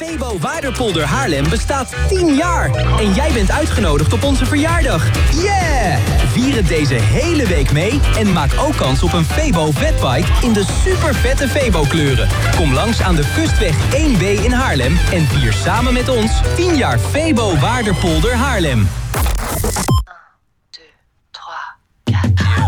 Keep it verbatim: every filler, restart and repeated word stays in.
Febo Waarderpolder Haarlem bestaat tien jaar. En jij bent uitgenodigd op onze verjaardag. Yeah! Vier het deze hele week mee en maak ook kans op een Febo Fatbike in de super vette Febo kleuren. Kom langs aan de Kustweg één B in Haarlem en vier samen met ons tien jaar Febo Waarderpolder Haarlem.